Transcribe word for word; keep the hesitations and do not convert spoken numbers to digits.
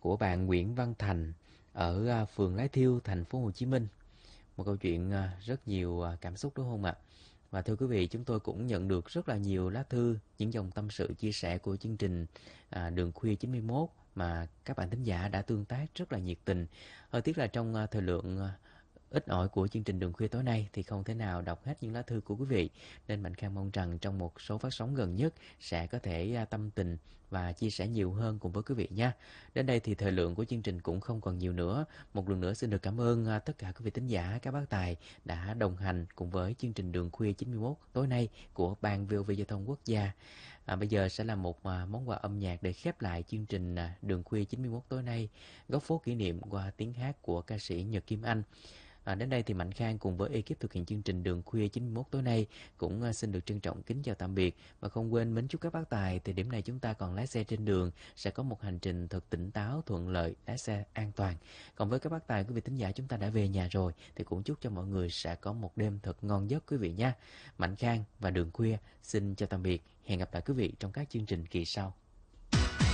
của bạn Nguyễn Văn Thành ở à, phường Lái Thiêu, thành phố Hồ Chí Minh. Một câu chuyện à, rất nhiều à, cảm xúc đúng không ạ? Và thưa quý vị, chúng tôi cũng nhận được rất là nhiều lá thư, những dòng tâm sự chia sẻ của chương trình à, Đường Khuya chín mươi mốt mà các bạn thính giả đã tương tác rất là nhiệt tình. Hơi tiếc là trong à, thời lượng à, ít ỏi của chương trình Đường Khuya tối nay thì không thể nào đọc hết những lá thư của quý vị, nên Mạnh Khang mong rằng trong một số phát sóng gần nhất sẽ có thể à, tâm tình và chia sẻ nhiều hơn cùng với quý vị nha. Đến đây thì thời lượng của chương trình cũng không còn nhiều nữa. Một lần nữa xin được cảm ơn à, tất cả quý vị thính giả, các bác tài đã đồng hành cùng với chương trình Đường Khuya chín mươi mốt tối nay của Ban vê o vê Giao thông Quốc gia. À, bây giờ sẽ là một à, món quà âm nhạc để khép lại chương trình à, Đường Khuya chín mươi mốt tối nay, góc phố kỷ niệm qua tiếng hát của ca sĩ Nhật Kim Anh. À, đến đây thì Mạnh Khang cùng với ekip thực hiện chương trình Đường Khuya chín mươi mốt tối nay cũng à, xin được trân trọng kính chào tạm biệt, và không quên mến chúc các bác tài thì điểm này chúng ta còn lái xe trên đường sẽ có một hành trình thật tỉnh táo, thuận lợi, lái xe an toàn. Còn với các bác tài, quý vị thính giả chúng ta đã về nhà rồi thì cũng chúc cho mọi người sẽ có một đêm thật ngon giấc quý vị nha. Mạnh Khang và Đường Khuya xin chào tạm biệt, hẹn gặp lại quý vị trong các chương trình kỳ sau.